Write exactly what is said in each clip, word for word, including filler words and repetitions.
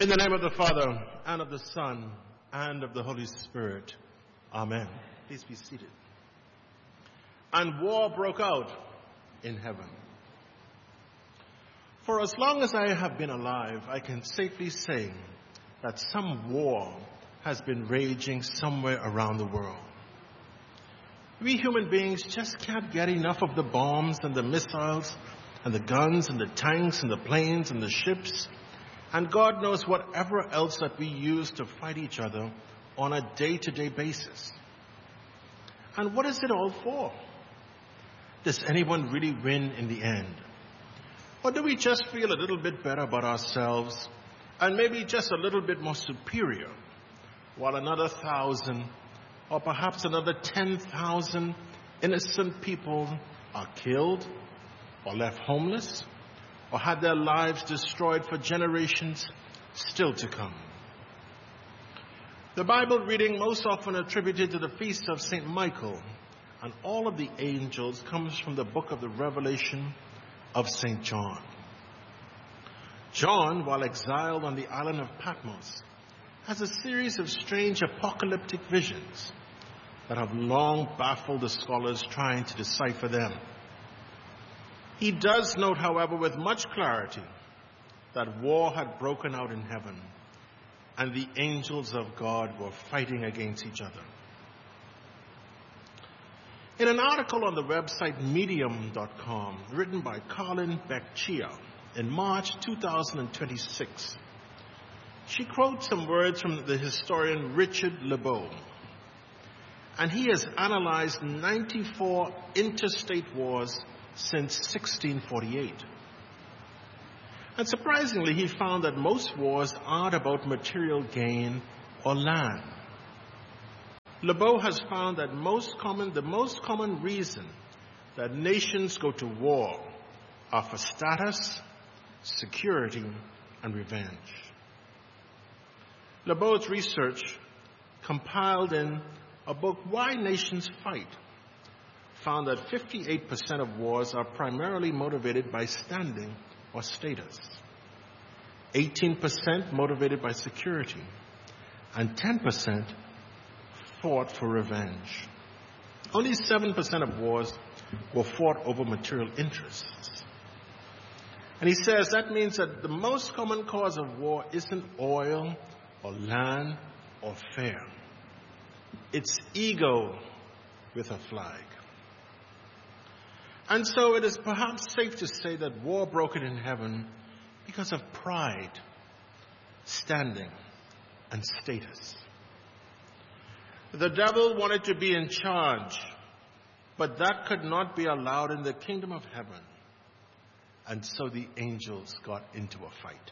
In the name of the Father, and of the Son, and of the Holy Spirit. Amen. Please be seated. And war broke out in heaven. For as long as I have been alive, I can safely say that some war has been raging somewhere around the world. We human beings just can't get enough of the bombs and the missiles and the guns and the tanks and the planes and the ships and God knows whatever else that we use to fight each other on a day-to-day basis. And what is it all for? Does anyone really win in the end? Or do we just feel a little bit better about ourselves and maybe just a little bit more superior, while another thousand or perhaps another ten thousand innocent people are killed or left homeless or had their lives destroyed for generations still to come? The Bible reading most often attributed to the feast of Saint Michael and all of the angels comes from the book of the Revelation of Saint John. John, while exiled on the island of Patmos, has a series of strange apocalyptic visions that have long baffled the scholars trying to decipher them. He does note, however, with much clarity that war had broken out in heaven and the angels of God were fighting against each other. In an article on the website medium dot com written by Colin Beck-Chia in March two thousand twenty-six, she quotes some words from the historian Richard Lebeau, and he has analyzed ninety-four interstate wars since sixteen forty-eight. And surprisingly, he found that most wars aren't about material gain or land. Lebeau has found that most common, the most common reason that nations go to war are for status, security, and revenge. Lebeau's research, compiled in a book, Why Nations Fight, found that fifty-eight percent of wars are primarily motivated by standing or status, eighteen percent motivated by security, and ten percent fought for revenge. Only seven percent of wars were fought over material interests. And he says that means that the most common cause of war isn't oil or land or fear. It's ego with a flag. And so it is perhaps safe to say that war broke out in heaven because of pride, standing, and status. The devil wanted to be in charge, but that could not be allowed in the kingdom of heaven. And so the angels got into a fight.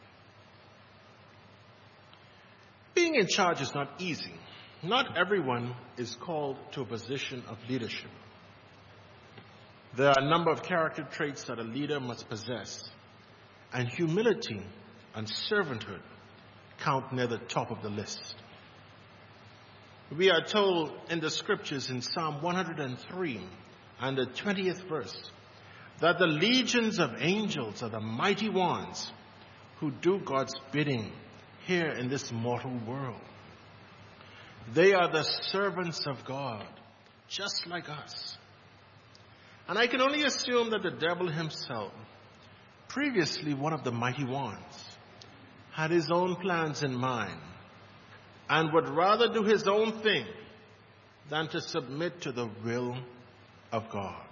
Being in charge is not easy. Not everyone is called to a position of leadership. There are a number of character traits that a leader must possess, and humility and servanthood count near the top of the list. We are told in the scriptures in Psalm one hundred three and the twentieth verse that the legions of angels are the mighty ones who do God's bidding here in this mortal world. They are the servants of God, just like us. And I can only assume that the devil himself, previously one of the mighty ones, had his own plans in mind and would rather do his own thing than to submit to the will of God.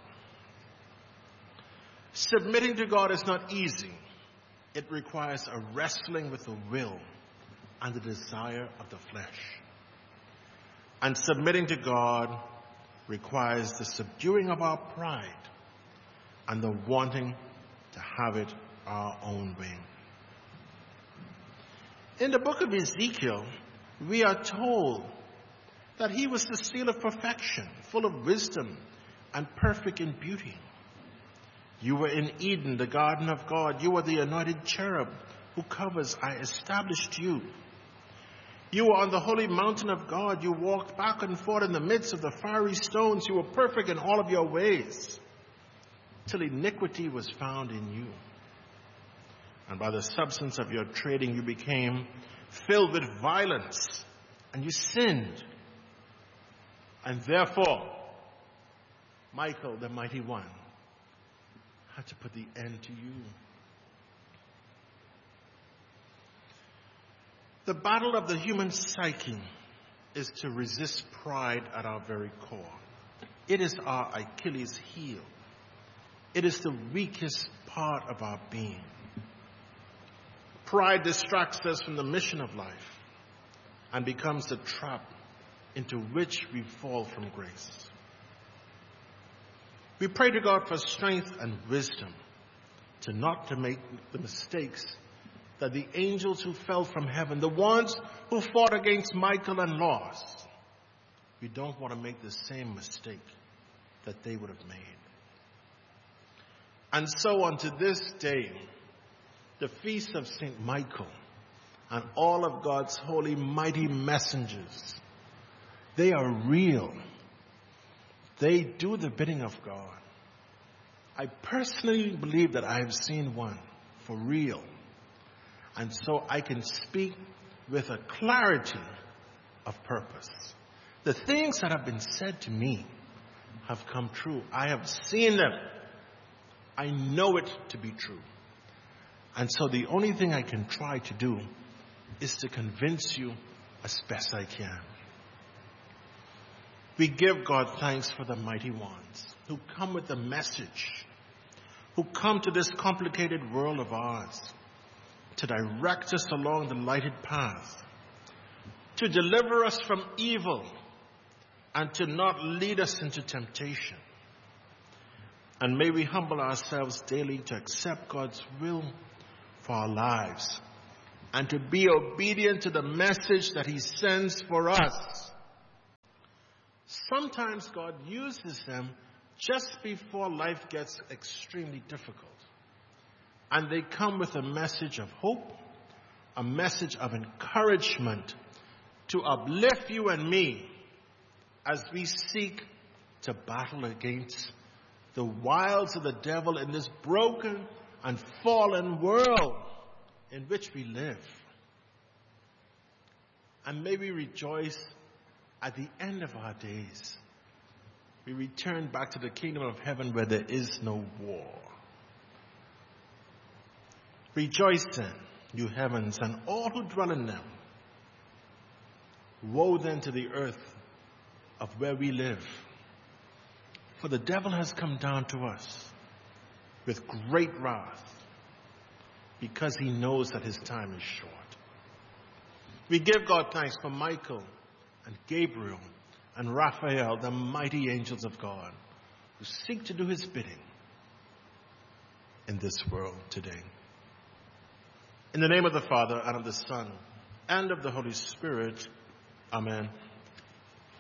Submitting to God is not easy. It requires a wrestling with the will and the desire of the flesh. And submitting to God requires the subduing of our pride and the wanting to have it our own way. In the book of Ezekiel, we are told that he was the seal of perfection, full of wisdom and perfect in beauty. You were in Eden, the garden of God. You were the anointed cherub who covers. I established you. You were on the holy mountain of God. You walked back and forth in the midst of the fiery stones. You were perfect in all of your ways, till iniquity was found in you. And by the substance of your trading, you became filled with violence, and you sinned. And therefore, Michael, the mighty one, had to put the end to you. The battle of the human psyche is to resist pride at our very core. It is our Achilles heel. It is the weakest part of our being. Pride distracts us from the mission of life and becomes the trap into which we fall from grace. We pray to God for strength and wisdom to not to make the mistakes that the angels who fell from heaven, the ones who fought against Michael and lost, we don't want to make the same mistake that they would have made. And so unto this day, the feast of Saint Michael and all of God's holy, mighty messengers, they are real. They do the bidding of God. I personally believe that I have seen one for real. And so I can speak with a clarity of purpose. The things that have been said to me have come true. I have seen them. I know it to be true. And so the only thing I can try to do is to convince you as best I can. We give God thanks for the mighty ones who come with the message, who come to this complicated world of ours to direct us along the lighted path, to deliver us from evil, and to not lead us into temptation. And may we humble ourselves daily to accept God's will for our lives and to be obedient to the message that He sends for us. Sometimes God uses them just before life gets extremely difficult. And they come with a message of hope, a message of encouragement to uplift you and me as we seek to battle against the wiles of the devil in this broken and fallen world in which we live. And may we rejoice at the end of our days. We return back to the kingdom of heaven where there is no war. Rejoice then, you heavens, and all who dwell in them. Woe then to the earth of where we live. For the devil has come down to us with great wrath, because he knows that his time is short. We give God thanks for Michael and Gabriel and Raphael, the mighty angels of God, who seek to do his bidding in this world today. In the name of the Father, and of the Son, and of the Holy Spirit, amen.